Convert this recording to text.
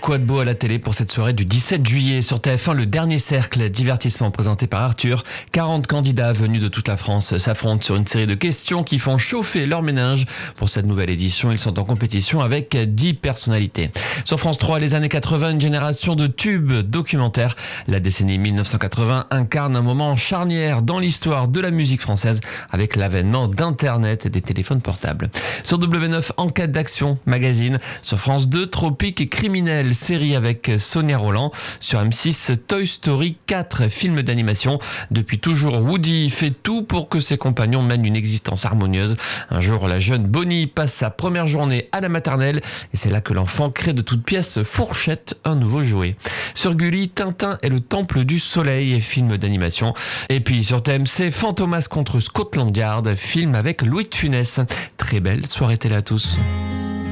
quoi de beau à la télé pour cette soirée du 17 juillet sur TF1, le dernier cercle, divertissement présenté par Arthur. 40 candidats venus de toute la France s'affrontent sur une série de questions qui font chauffer leur méninge. Pour cette nouvelle édition, ils sont en compétition avec 10 personnalités. Sur France 3, les années 80, une génération de tubes documentaires. La décennie 1980 incarne un moment charnière dans l'histoire de la musique française avec l'avènement d'Internet et des téléphones portables. Sur W9, enquête d'action, magazine. Sur France 2, Tropique et criminel, série avec Sonia Rolland. Sur M6, Toy Story 4, film d'animation. Depuis toujours, Woody fait tout pour que ses compagnons mènent une existence harmonieuse. Un jour, la jeune Bonnie passe sa première journée à la maternelle et c'est là que l'enfant crée de toutes pièces Fourchette, un nouveau jouet. Sur Gulli, Tintin et le Temple du Soleil, film d'animation. Et puis sur TMC, Fantomas contre Scotland Yard, film avec Louis de Funès. Très belle soirée télé à tous.